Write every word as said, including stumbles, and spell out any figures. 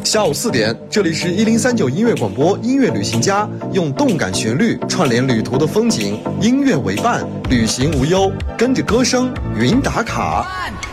下午四点，这里是一零三九音乐广播，音乐旅行家用动感旋律串联旅途的风景，音乐为伴，旅行无忧，跟着歌声云打卡。